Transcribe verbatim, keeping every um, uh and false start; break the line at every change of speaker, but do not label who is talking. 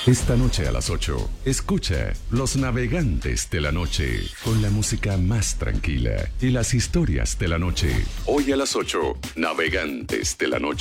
Esta noche a las ocho, escucha Los Navegantes de la Noche, con la música más tranquila y las historias de la noche. Hoy a las ocho, Navegantes de la Noche.